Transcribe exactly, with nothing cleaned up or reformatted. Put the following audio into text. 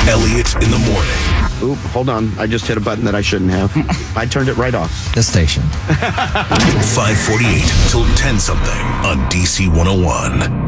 Elliot in the morning. Oop, hold on. I just hit a button that I shouldn't have. I turned it right off. The station. five forty-eight till ten something on D C one oh one.